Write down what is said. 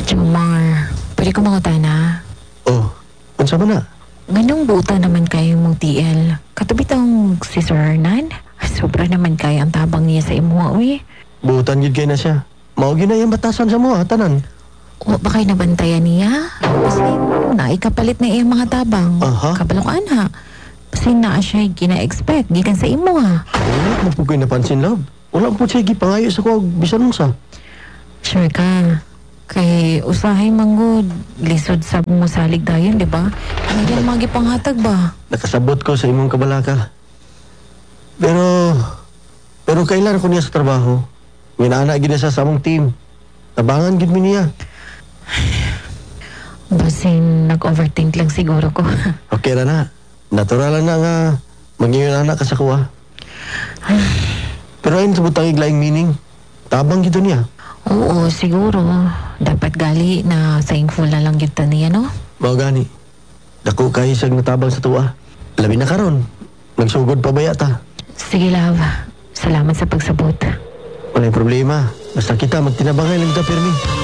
Jomar, pwede ko mangutana. Oh, unsa man na? Nganong buta naman kayo mong TL? Katabi tong si Sir Hernan? Sobra naman kaya ang tabang niya sa imo, uy. Buutan gid kay na siya. Mao gyud na iyang batasan sa mga tanan. O ba kayo nabantayan niya? Kasi naikapalit na iyang mga tabang. Aha. Kabalong ana. Kasi naa siya gina-expect. Gikan sa imo ha. Wala mo po ko'y napansin, love. Wala po siya gipangayo sa kuwag bisan unsa. Sure ka. Kay usahay manggod. Lisod sa mo salig dayon, di ba? Ano yan mga gipanghatag ba? Nakasabot ko sa imong kabalaka. Pero kailan ko niya sa trabaho. Minaana gid na siya sa among team. Tabangan gid mi niya. Basin nag-overthink lang siguro ko. Okay ra na. Natural lang na nga mangingon anak ka sa kuha. Pero ayun sa butang iglaing meaning. Tabang gito niya. Oo, siguro. Dapat gali na thankful na lang kita niya, no? Mao gani. Dako kay siyang natabang sa tuwa. Labi na karon. Nagsugod pa ba yata? Sige, love. Salamat sa pagsabot. Walang problema. Basta kita magtinabangay lang kita, Permi.